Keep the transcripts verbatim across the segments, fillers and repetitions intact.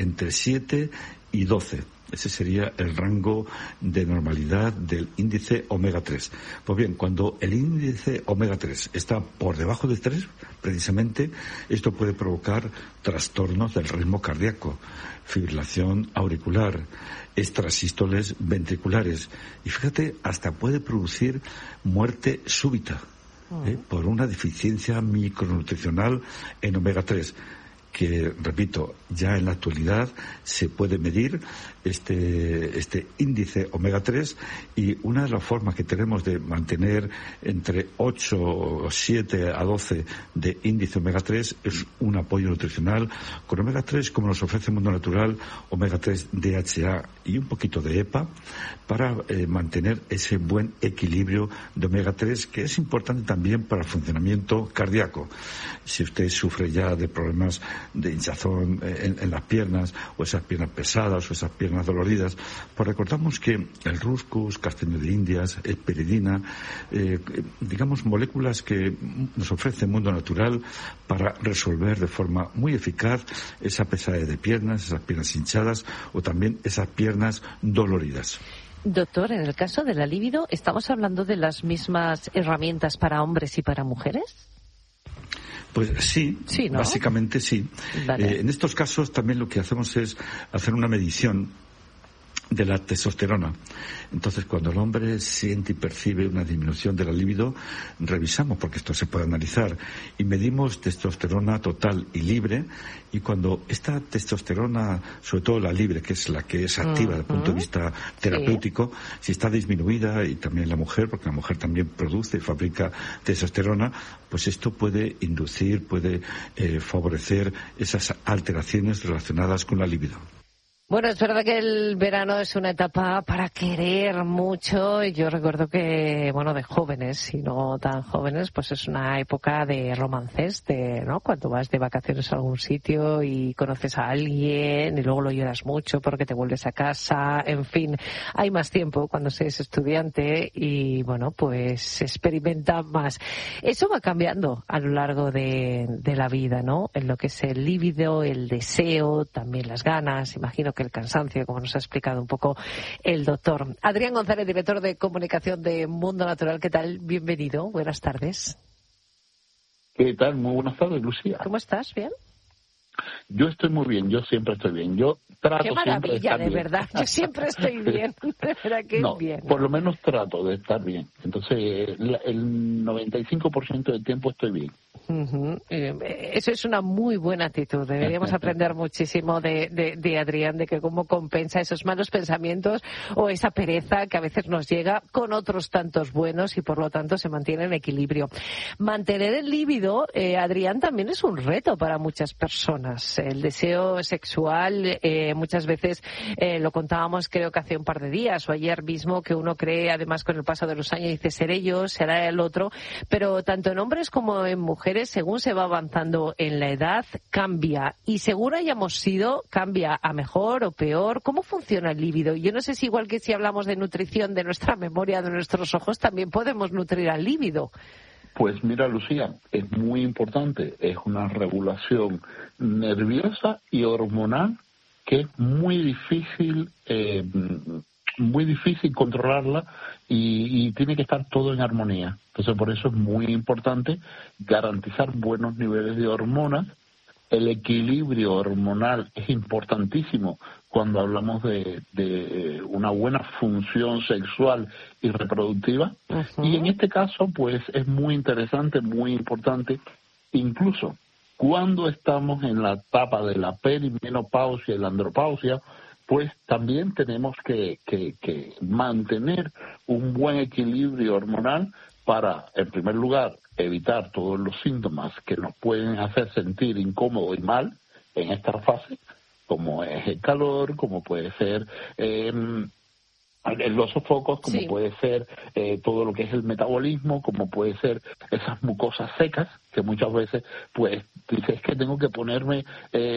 entre siete y doce. Ese sería el rango de normalidad del índice omega tres. Pues bien, cuando el índice omega tres está por debajo de tres, precisamente, esto puede provocar trastornos del ritmo cardíaco, fibrilación auricular, extrasístoles ventriculares. Y fíjate, hasta puede producir muerte súbita ¿eh? por una deficiencia micronutricional en omega tres. Que, repito, ya en la actualidad se puede medir este, este índice omega tres, y una de las formas que tenemos de mantener entre ocho, siete a doce de índice omega tres es un apoyo nutricional con omega tres, como nos ofrece el Mundo Natural, omega tres D H A y un poquito de E P A, para eh, mantener ese buen equilibrio de omega tres, que es importante también para el funcionamiento cardíaco. Si usted sufre ya de problemas de hinchazón en, en las piernas, o esas piernas pesadas, o esas piernas doloridas, pues recordamos que el Rhuscus, castaño de Indias, esperidina, eh, digamos moléculas que nos ofrece el Mundo Natural para resolver de forma muy eficaz esa pesadez de piernas, esas piernas hinchadas, o también esas piernas doloridas. Doctor, en el caso de la libido, ¿estamos hablando de las mismas herramientas para hombres y para mujeres? Pues sí, sí, ¿no? Básicamente sí. Vale. Eh, en estos casos también lo que hacemos es hacer una medición de la testosterona. Entonces, cuando el hombre siente y percibe una disminución de la libido, revisamos, porque esto se puede analizar, y medimos testosterona total y libre, y cuando esta testosterona, sobre todo la libre, que es la que es activa uh-huh. desde el punto de vista terapéutico, sí. si está disminuida, y también la mujer, porque la mujer también produce y fabrica testosterona, pues esto puede inducir, puede eh, favorecer esas alteraciones relacionadas con la libido. Bueno, es verdad que el verano es una etapa para querer mucho. Yo recuerdo que, bueno, de jóvenes y no tan jóvenes, pues es una época de romances, de, ¿no? Cuando vas de vacaciones a algún sitio y conoces a alguien y luego lo lloras mucho porque te vuelves a casa. En fin, hay más tiempo cuando se es estudiante y, bueno, pues se experimenta más. Eso va cambiando a lo largo de, de la vida, ¿no? En lo que es el líbido, el deseo, también las ganas, imagino que el cansancio, como nos ha explicado un poco el doctor. Adrián González, director de comunicación de Mundo Natural, ¿qué tal? Bienvenido, buenas tardes. ¿Qué tal? Muy buenas tardes, Lucía. ¿Cómo estás? ¿Bien? Yo estoy muy bien, yo siempre estoy bien. Yo trato Qué maravilla, siempre de estar de bien. verdad. Yo siempre estoy bien. De verdad que no, bien. por lo menos trato de estar bien. Entonces, la, el noventa y cinco por ciento del tiempo estoy bien. Uh-huh. Eh, eso es una muy buena actitud. Deberíamos aprender muchísimo de, de, de Adrián, de que cómo compensa esos malos pensamientos o esa pereza que a veces nos llega con otros tantos buenos y por lo tanto se mantiene en equilibrio. Mantener el líbido, eh, Adrián, también es un reto para muchas personas. El deseo sexual, eh, muchas veces eh, lo contábamos creo que hace un par de días o ayer mismo, que uno cree, además con el paso de los años, dice seré yo, será el otro, pero tanto en hombres como en mujeres, según se va avanzando en la edad, cambia. Y según hayamos sido, cambia a mejor o peor. ¿Cómo funciona el líbido? Yo no sé si igual que si hablamos de nutrición de nuestra memoria, de nuestros ojos, también podemos nutrir al líbido. Pues mira, Lucía, es muy importante. Es una regulación nerviosa y hormonal que es muy difícil, eh, muy difícil controlarla y, y tiene que estar todo en armonía. Entonces, por eso es muy importante garantizar buenos niveles de hormonas. El equilibrio hormonal es importantísimo cuando hablamos de, de una buena función sexual y reproductiva. Uh-huh. Y en este caso, pues, es muy interesante, muy importante, incluso cuando estamos en la etapa de la perimenopausia y la andropausia, pues también tenemos que, que, que mantener un buen equilibrio hormonal para, en primer lugar, evitar todos los síntomas que nos pueden hacer sentir incómodos y mal en esta fase, como es el calor, como puede ser eh, los sofocos, como sí. puede ser eh, todo lo que es el metabolismo, como puede ser esas mucosas secas, que muchas veces, pues, dices que tengo que ponerme eh,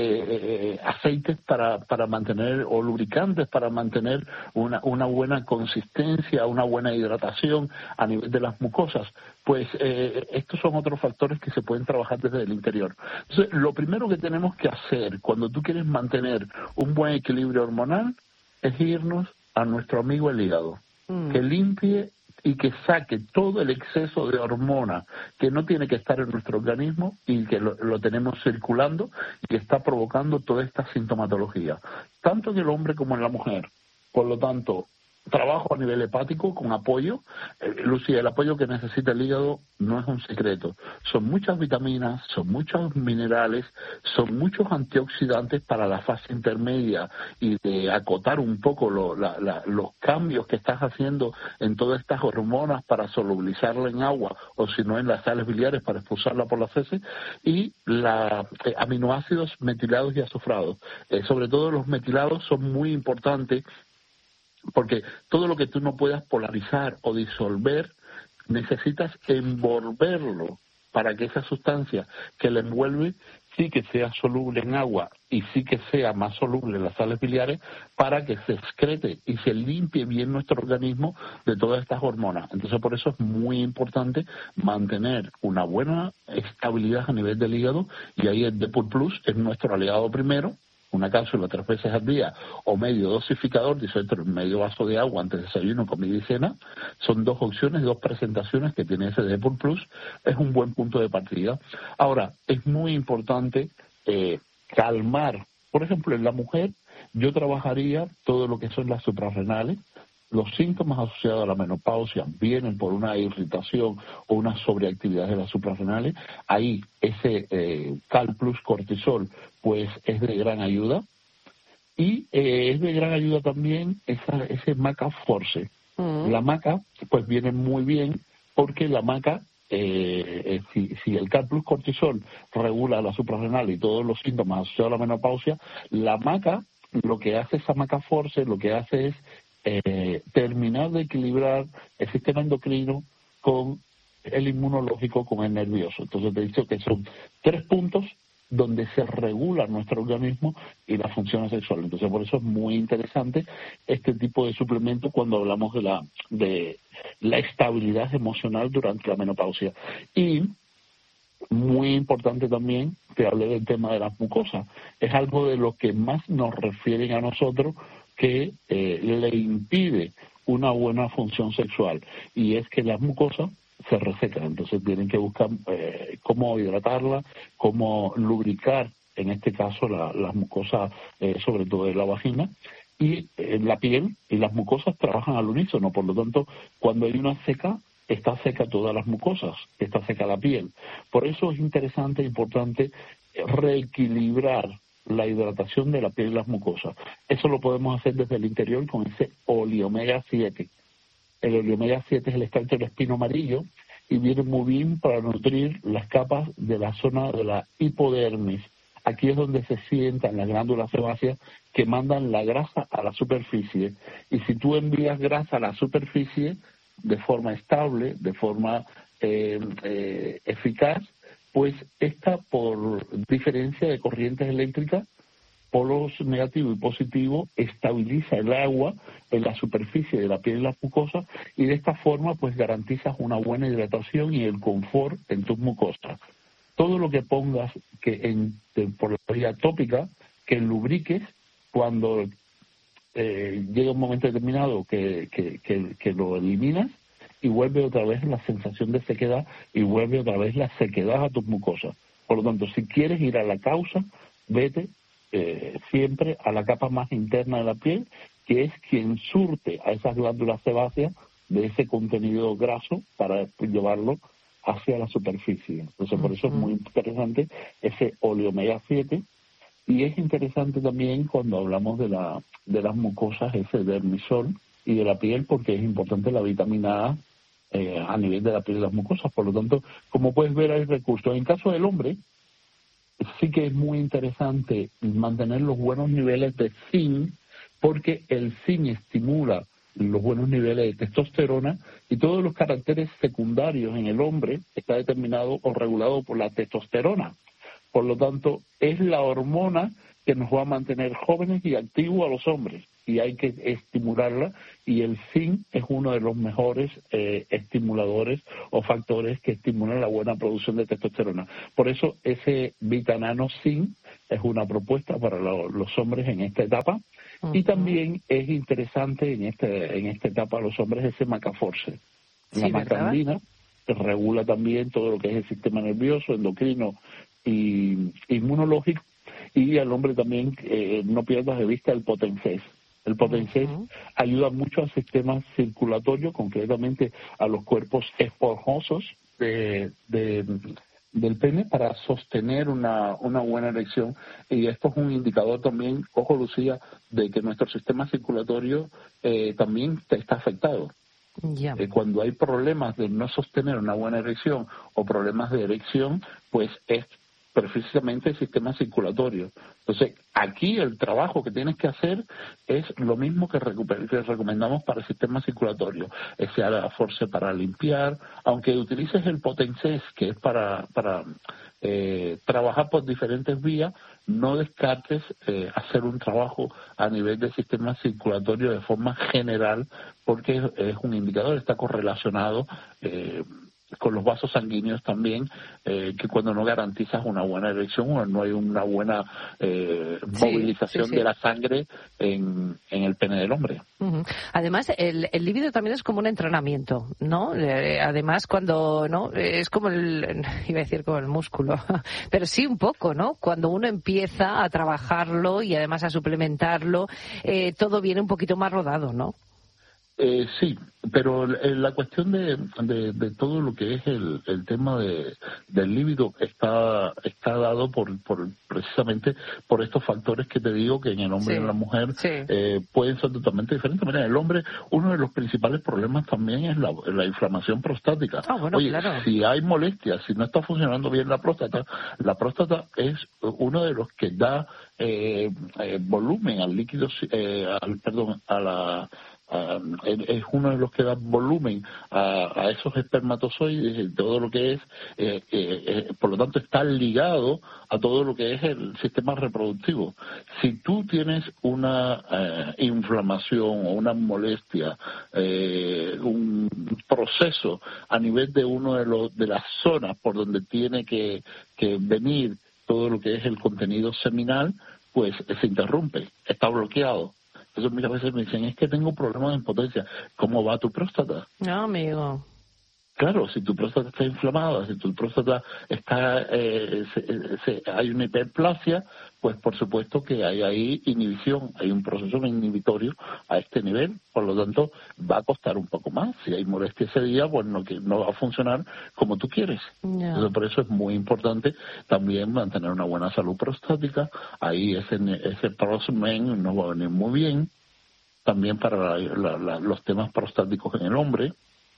eh, aceites para, para mantener, o lubricantes para mantener una, una buena consistencia, una buena hidratación a nivel de las mucosas. Pues eh, estos son otros factores que se pueden trabajar desde el interior. Entonces, lo primero que tenemos que hacer cuando tú quieres mantener un buen equilibrio hormonal es irnos a nuestro amigo el hígado, mm. que limpie y que saque todo el exceso de hormona que no tiene que estar en nuestro organismo y que lo, lo tenemos circulando y que está provocando toda esta sintomatología, tanto en el hombre como en la mujer. Por lo tanto, trabajo a nivel hepático con apoyo. Eh, Lucía, el apoyo que necesita el hígado no es un secreto. Son muchas vitaminas, son muchos minerales, son muchos antioxidantes para la fase intermedia y de acotar un poco lo, la, la, los cambios que estás haciendo en todas estas hormonas para solubilizarla en agua o si no en las sales biliares para expulsarla por las heces, y la, eh, aminoácidos metilados y azufrados. Eh, sobre todo los metilados son muy importantes, porque todo lo que tú no puedas polarizar o disolver, necesitas envolverlo para que esa sustancia que la envuelve sí que sea soluble en agua y sí que sea más soluble en las sales biliares, para que se excrete y se limpie bien nuestro organismo de todas estas hormonas. Entonces, por eso es muy importante mantener una buena estabilidad a nivel del hígado, y ahí el Depur Plus es nuestro aliado primero. Una cápsula tres veces al día o medio dosificador, disuelto medio vaso de agua antes de desayuno, comida y cena. Son dos opciones, dos presentaciones que tiene ese Depur Plus. Es un buen punto de partida. Ahora, es muy importante eh, calmar. Por ejemplo, en la mujer, yo trabajaría todo lo que son las suprarrenales. Los síntomas asociados a la menopausia vienen por una irritación o una sobreactividad de las suprarrenales. Ahí ese eh, Cal Plus Cortisol pues es de gran ayuda. Y eh, es de gran ayuda también esa, ese Maca Force. Uh-huh. La maca pues viene muy bien porque la maca, eh, eh, si, si el Cal Plus Cortisol regula la suprarrenal y todos los síntomas asociados a la menopausia, la maca, lo que hace esa Maca Force, lo que hace es Eh, terminar de equilibrar el sistema endocrino con el inmunológico, con el nervioso. Entonces te he dicho que son tres puntos donde se regula nuestro organismo y las funciones sexuales. Entonces por eso es muy interesante este tipo de suplemento cuando hablamos de la, de la estabilidad emocional durante la menopausia. Y muy importante también que hable del tema de las mucosas. Es algo de lo que más nos refieren a nosotros, que eh, le impide una buena función sexual, y es que las mucosas se resecan. Entonces tienen que buscar eh, cómo hidratarla, cómo lubricar, en este caso la, las mucosas, eh, sobre todo de la vagina, y eh, la piel y las mucosas trabajan al unísono. Por lo tanto, cuando hay una seca, está seca todas las mucosas, está seca la piel. Por eso es interesante e importante reequilibrar la hidratación de la piel y las mucosas. Eso lo podemos hacer desde el interior con ese oleomega siete. El oleomega siete es el extracto del espino amarillo y viene muy bien para nutrir las capas de la zona de la hipodermis. Aquí es donde se sientan las glándulas sebáceas que mandan la grasa a la superficie. Y si tú envías grasa a la superficie de forma estable, de forma eh, eh, eficaz, pues esta, por diferencia de corrientes eléctricas, polos negativo y positivo, estabiliza el agua en la superficie de la piel y las mucosas, y de esta forma pues garantizas una buena hidratación y el confort en tus mucosas. Todo lo que pongas que en, de, por la vía tópica, que lubriques cuando eh, llega un momento determinado que, que, que, que lo eliminas, y vuelve otra vez la sensación de sequedad y vuelve otra vez la sequedad a tus mucosas. Por lo tanto, si quieres ir a la causa, vete eh, siempre a la capa más interna de la piel, que es quien surte a esas glándulas sebáceas de ese contenido graso para llevarlo hacia la superficie. Entonces, por eso es muy interesante ese oleomega siete. Y es interesante también cuando hablamos de la de las mucosas, ese dermisol, y de la piel, porque es importante la vitamina A eh, a nivel de la piel y las mucosas. Por lo tanto, como puedes ver, hay recursos. En caso del hombre, sí que es muy interesante mantener los buenos niveles de zinc, porque el zinc estimula los buenos niveles de testosterona, y todos los caracteres secundarios en el hombre está determinado o regulado por la testosterona. Por lo tanto, es la hormona que nos va a mantener jóvenes y activos a los hombres, y hay que estimularla, y el zinc es uno de los mejores eh, estimuladores o factores que estimulan la buena producción de testosterona. Por eso ese Vitanano Zinc es una propuesta para lo, los hombres en esta etapa. Uh-huh. Y también es interesante en este en esta etapa a los hombres ese Macaforce, sí, la macandina, que regula también todo lo que es el sistema nervioso, endocrino y inmunológico. Y al hombre también, eh, no pierdas de vista el Potencés. El Potencés uh-huh. ayuda mucho al sistema circulatorio, concretamente a los cuerpos esponjosos de, de, del pene, para sostener una, una buena erección. Y esto es un indicador también, ojo Lucía, de que nuestro sistema circulatorio eh, también está afectado. Yeah. Eh, cuando hay problemas de no sostener una buena erección o problemas de erección, pues es precisamente el sistema circulatorio. Entonces, aquí el trabajo que tienes que hacer es lo mismo que, recuper- que recomendamos para el sistema circulatorio. Ese haga force para limpiar, aunque utilices el Potencés, que es para, para eh, trabajar por diferentes vías, no descartes eh, hacer un trabajo a nivel del sistema circulatorio de forma general, porque es, es un indicador, está correlacionado eh, con los vasos sanguíneos también, eh, que cuando no garantizas una buena erección o no hay una buena eh, sí, movilización sí, sí. de la sangre en, en el pene del hombre. Uh-huh. Además, el, el líbido también es como un entrenamiento, ¿no? Eh, además, cuando, ¿no? Es como el, iba a decir como el músculo, pero sí un poco, ¿no? Cuando uno empieza a trabajarlo y además a suplementarlo, eh, todo viene un poquito más rodado, ¿no? Eh, sí, pero la cuestión de, de, de todo lo que es el, el tema de, del líbido está está dado por, por precisamente por estos factores que te digo, que en el hombre sí, y en la mujer sí. eh, pueden ser totalmente diferentes. Mira, en el hombre uno de los principales problemas también es la, la inflamación prostática. Ah, bueno, Oye, claro. si hay molestias, si no está funcionando bien la próstata, la próstata es uno de los que da eh, eh, volumen al líquido, eh, al, perdón, a la Uh, es uno de los que da volumen a, a esos espermatozoides y todo lo que es, eh, eh, eh, por lo tanto está ligado a todo lo que es el sistema reproductivo. Si tú tienes una eh, inflamación o una molestia, eh, un proceso a nivel de uno de los de las zonas por donde tiene que, que venir todo lo que es el contenido seminal, pues se interrumpe, está bloqueado. Entonces muchas veces me dicen, es que tengo problemas de impotencia. ¿Cómo va tu próstata? No, amigo. Claro, si tu próstata está inflamada, si tu próstata está, eh, se, se, hay una hiperplasia, pues por supuesto que hay ahí inhibición, hay un proceso inhibitorio a este nivel, por lo tanto va a costar un poco más. Si hay molestia ese día, pues no, que no va a funcionar como tú quieres. No. Entonces por eso es muy importante también mantener una buena salud prostática. Ahí ese, ese prosmen nos va a venir muy bien, también para la, la, la, los temas prostáticos en el hombre.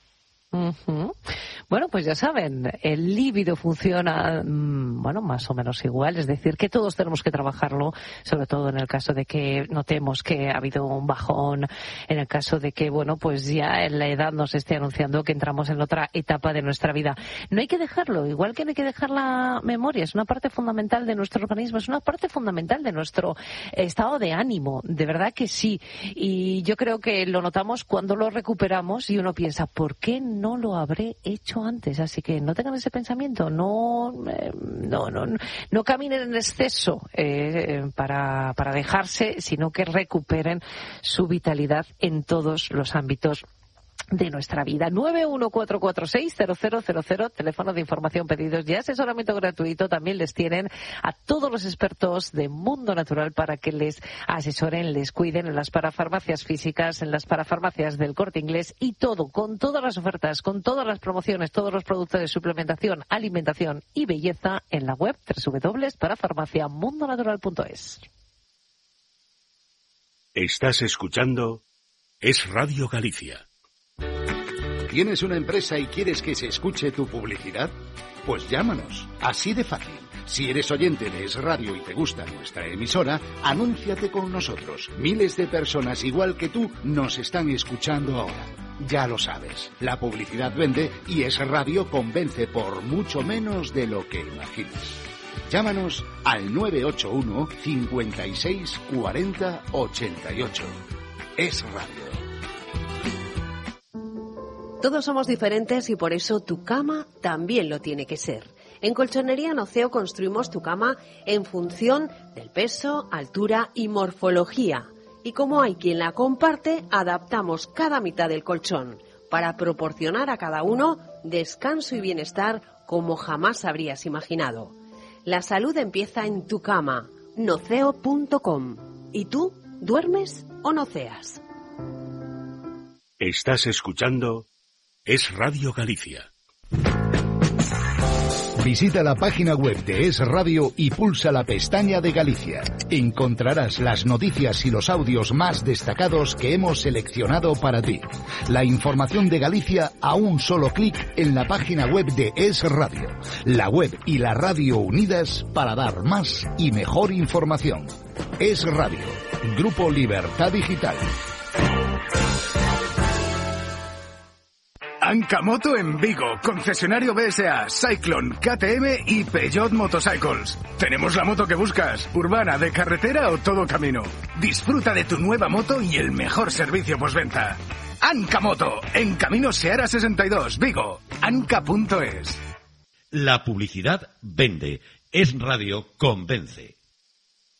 Uh-huh. Bueno, pues ya saben, el líbido funciona, mmm, bueno, más o menos igual, es decir, que todos tenemos que trabajarlo, sobre todo en el caso de que notemos que ha habido un bajón, en el caso de que, bueno, pues ya en la edad nos esté anunciando que entramos en otra etapa de nuestra vida. No hay que dejarlo, igual que no hay que dejar la memoria, es una parte fundamental de nuestro organismo, es una parte fundamental de nuestro estado de ánimo, de verdad que sí, y yo creo que lo notamos cuando lo recuperamos y uno piensa, ¿por qué no? No lo habré hecho antes, así que no tengan ese pensamiento, no eh, no, no, no caminen en exceso eh, para, para dejarse, sino que recuperen su vitalidad en todos los ámbitos de nuestra vida. nueve uno cuatro cuatro seis cero cero cero cero, teléfono de información, pedidos y asesoramiento gratuito. También les tienen a todos los expertos de Mundo Natural para que les asesoren, les cuiden en las parafarmacias físicas, en las parafarmacias del Corte Inglés, y todo, con todas las ofertas, con todas las promociones, todos los productos de suplementación, alimentación y belleza en la web doble u doble u doble u punto parafarmacia mundo natural punto es. Estás escuchando Es Radio Galicia. ¿Tienes una empresa y quieres que se escuche tu publicidad? Pues llámanos, así de fácil. Si eres oyente de Es Radio y te gusta nuestra emisora, anúnciate con nosotros. Miles de personas igual que tú nos están escuchando ahora. Ya lo sabes, la publicidad vende y Es Radio convence por mucho menos de lo que imaginas. Llámanos al nueve ocho uno, cincuenta y seis, cuarenta, ochenta y ocho. Es Radio. Todos somos diferentes y por eso tu cama también lo tiene que ser. En Colchonería Noceo construimos tu cama en función del peso, altura y morfología. Y como hay quien la comparte, adaptamos cada mitad del colchón para proporcionar a cada uno descanso y bienestar como jamás habrías imaginado. La salud empieza en tu cama, noceo punto com. ¿Y tú, duermes o noceas? Estás escuchando Es Radio Galicia. Visita la página web de Es Radio y pulsa la pestaña de Galicia. Encontrarás las noticias y los audios más destacados que hemos seleccionado para ti. La información de Galicia a un solo clic en la página web de Es Radio. La web y la radio unidas para dar más y mejor información. Es Radio, Grupo Libertad Digital. Ancamoto en Vigo, concesionario B S A, Cyclone, K T M y Peugeot Motorcycles. Tenemos la moto que buscas, urbana, de carretera o todo camino. Disfruta de tu nueva moto y el mejor servicio postventa. Ancamoto, en Camino Seara sesenta y dos, Vigo, anca punto es. La publicidad vende. Es Radio convence.